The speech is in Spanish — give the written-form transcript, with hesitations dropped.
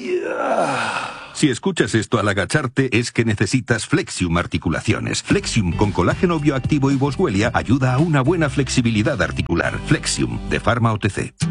Si escuchas esto al agacharte, es que necesitas Flexium Articulaciones. Flexium con colágeno bioactivo y Boswellia ayuda a una buena flexibilidad articular. Flexium, de Pharma OTC.